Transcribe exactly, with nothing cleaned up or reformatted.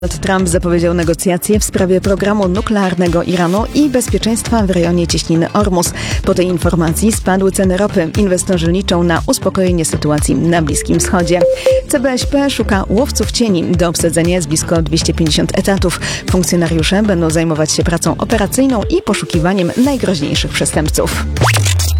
Donald Trump zapowiedział negocjacje w sprawie programu nuklearnego Iranu i bezpieczeństwa w rejonie cieśniny Ormus. Po tej informacji spadły ceny ropy. Inwestorzy liczą na uspokojenie sytuacji na Bliskim Wschodzie. C B S P szuka łowców cieni. Do obsadzenia jest blisko dwieście pięćdziesiąt etatów. Funkcjonariusze będą zajmować się pracą operacyjną i poszukiwaniem najgroźniejszych przestępców.